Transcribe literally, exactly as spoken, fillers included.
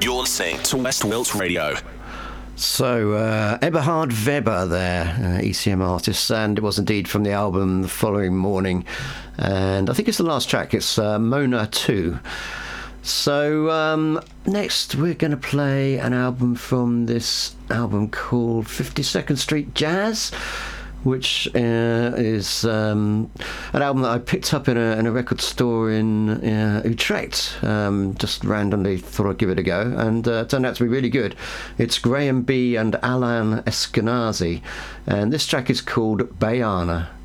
You're listening to West Wilts Radio. So, uh, Eberhard Weber there, uh, E C M artist, and it was indeed from the album The Following Morning, and I think it's the last track, it's uh, Mona two. So, um, next we're going to play an album from this album called fifty-second Street Jazz, which uh, is um, an album that I picked up in a, in a record store in uh, Utrecht. Um, just randomly thought I'd give it a go, and uh, it turned out to be really good. It's Graham B and Alan Eskenazi, and this track is called Bayana.